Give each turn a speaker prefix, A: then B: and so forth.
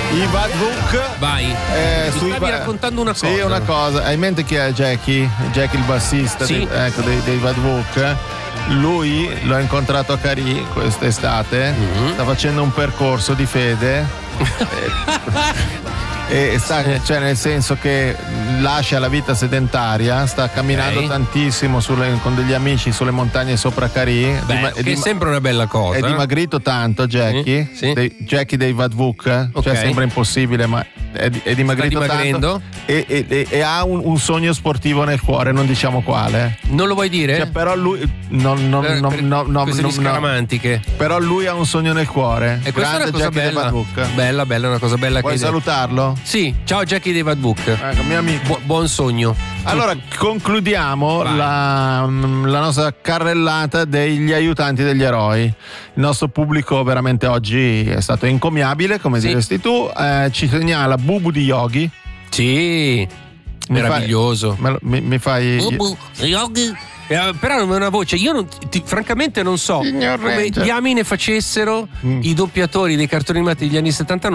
A: I Vadvuk.
B: Vai. Mi stavi raccontando una cosa.
A: Sì, una cosa. Hai in mente chi è Jackie? Jackie il bassista,
B: sì.
A: dei Vadvuk. Lui l'ho incontrato a Carì quest'estate. Sta facendo un percorso di fede. E sta, cioè nel senso che lascia la vita sedentaria, sta camminando tantissimo con degli amici sulle montagne sopra Carì.
B: Che è sempre una bella cosa.
A: È dimagrito tanto Jackie, Jackie dei Vadvuk, cioè sembra impossibile, ma è dimagrito tanto e ha un sogno sportivo nel cuore, non diciamo quale.
B: Non lo vuoi dire?
A: Cioè, però lui
B: queste scaramantiche.
A: Però lui ha un sogno nel cuore.
B: E questa è una cosa bella. Bella, una cosa bella.
A: Vuoi salutarlo?
B: Sì, ciao Jackie dei Vadvuk.
A: Ecco, mio amico.
B: Buon sogno.
A: Allora concludiamo la nostra carrellata degli aiutanti degli eroi. Il nostro pubblico veramente oggi è stato encomiabile, come diresti tu. Ci segnala Bubu di Yogi.
B: Sì, meraviglioso.
A: Mi fai
B: Bubu Yogi. Però non è una voce, io francamente non so come diamine facessero i doppiatori dei cartoni animati degli anni 70